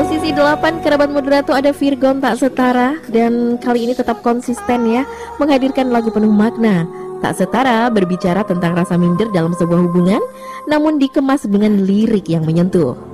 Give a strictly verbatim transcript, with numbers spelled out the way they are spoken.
posisi delapan kerabat moderato ada Virgon Tak Setara, dan kali ini tetap konsisten ya menghadirkan lagu penuh makna. Tak Setara berbicara tentang rasa minder dalam sebuah hubungan, namun dikemas dengan lirik yang menyentuh.